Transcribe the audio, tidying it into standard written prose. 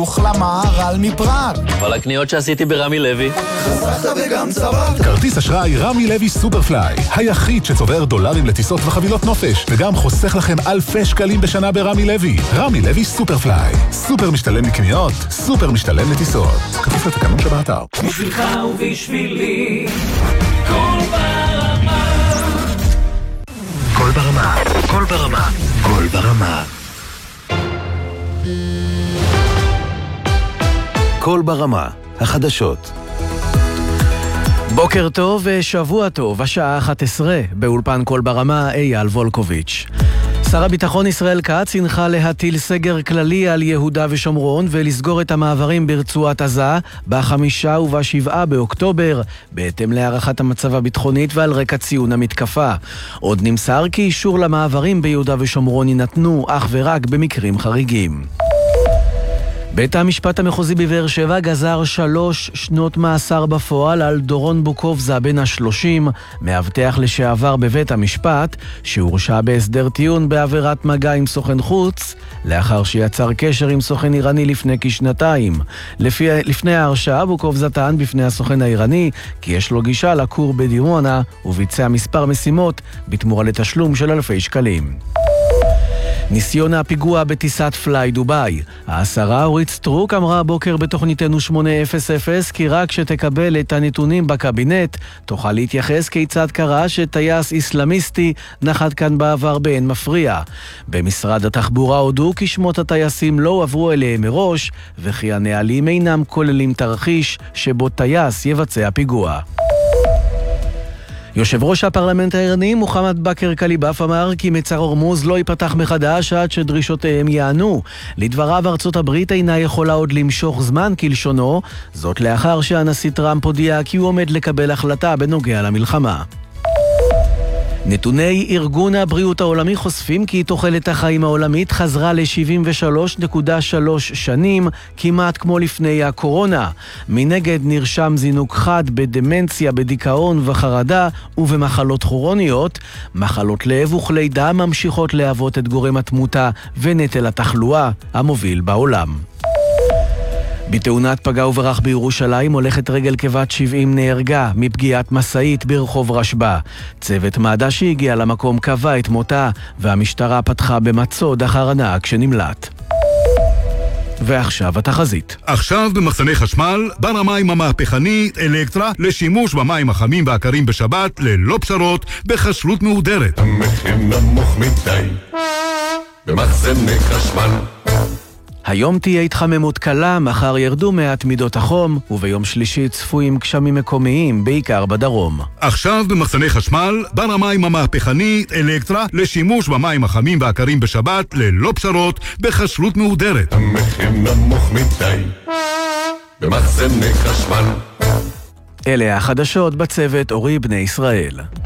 אוכלה מהר"ל מפראג. כל הקניות שעשיתי ברמי לוי. חסכת וגם צברת. כרטיס אשראי רמי לוי סופרפליי, היחיד שצובר דולרים לטיסות וחבילות נופש, וגם חוסך לכם אלפי שקלים בשנה ברמי לוי. רמי לוי סופרפליי, סופר משתלם לקניות, סופר משתלם לטיסות. כפוף לתקנון שבאתר. בשבילך ובשבילי, קול ברמה. קול ברמה, קול ברמה, קול ברמה. קול ברמה, החדשות. בוקר טוב ושבוע טוב, השעה 11, באולפן קול ברמה, אייל וולקוביץ'. שר הביטחון ישראל כץ הנחה להטיל סגר כללי על יהודה ושומרון ולסגור את המעברים ברצועת עזה ב5 וב7 באוקטובר, בהתאם להערכת המצב הביטחונית ועל רקע ציון המתקפה. עוד נמסר כי אישור למעברים ביהודה ושומרון יינתנו אך ורק במקרים חריגים. בית המשפט המחוזי בבאר שבע גזר 3 שנות מאסר בפועל על דורון בוקובזה בן ה-30, מאבטח לשעבר בבית המשפט, שהורשע בהסדר טיעון בעבירת מגע עם סוכן חוץ, לאחר שיצר קשר עם סוכן איראני לפני כשנתיים. לפני ההרשעה, בוקובזה טען בפני הסוכן האיראני כי יש לו גישה לכור בדימונה, וביצע מספר משימות בתמורה לתשלום של אלפי שקלים. ניסיון הפיגוע בטיסת פליי דוביי. השרה אורית סטרוק אמרה הבוקר בתוכניתנו 800 כי רק שתקבל את הנתונים בקבינט תוכל להתייחס כיצד קרה שטייס איסלאמיסטי נחת כאן בעבר באין מפריע. במשרד התחבורה הודו כי שמות הטייסים לא עברו אליהם מראש, וכי הנהלים אינם כוללים תרחיש שבו טייס יבצע פיגוע. יושב ראש הפרלמנט האיראני מוחמד בכר קליבאף אמר כי מצר הורמוז לא ייפתח מחדש עד שדרישותיהם יענו. לדבריו ארצות הברית אינה יכולה עוד למשוך זמן כלשונו, זאת לאחר שהנשיא טראמפ הודיע כי הוא עומד לקבל החלטה בנוגע למלחמה. נתוני ארגון הבריאות העולמי חושפים כי תוחלת החיים העולמית חזרה ל-73.3 שנים, כמעט כמו לפני הקורונה. מנגד נרשם זינוק חד בדמנציה, בדיכאון וחרדה ובמחלות כרוניות. מחלות לב וכלי דם ממשיכות להוות את גורם התמותה ונטל התחלואה המוביל בעולם. בתאונת פגע וברח בירושלים הולכת רגל כבת 70 נהרגה מפגיעת מסעית ברחוב רשב"א. צוות מד"א שהגיע למקום קבע את מותה, והמשטרה פתחה במצוד אחר הנהג שנמלט. ועכשיו התחזית. עכשיו במחסני חשמל, בר המים המהפכני אלקטרה לשימוש במים החמים והקרים בשבת ללא פשרות בחשלות מהודרת. המחיר נמוך מדי במחסני חשמל. היום תהיה התחממות קלה, מחר ירדו מעט מידות החום, וביום שלישי צפויים גשמים מקומיים, בעיקר בדרום. עכשיו במחסני חשמל, בר המים המהפכני אלקטרה לשימוש במים החמים והקרים בשבת ללא פשרות בחשלות מהודרת. המחיר נמוך מדי במחסני חשמל. אלה החדשות בצוות אורי בני ישראל.